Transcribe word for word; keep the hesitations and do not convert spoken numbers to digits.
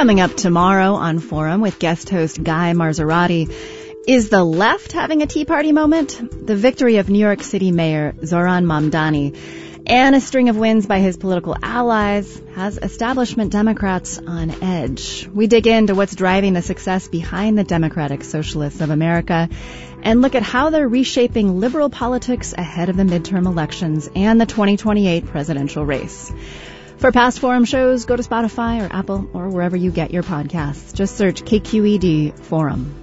Coming up tomorrow on Forum with guest host Guy Marzorati, is the left having a Tea Party moment? The victory of New York City Mayor Zohran Mamdani and a string of wins by his political allies has establishment Democrats on edge. We dig into what's driving the success behind the Democratic Socialists of America and look at how they're reshaping liberal politics ahead of the midterm elections and the twenty twenty-eight presidential race. For past Forum shows, go to Spotify or Apple or wherever you get your podcasts. Just search K Q E D Forum.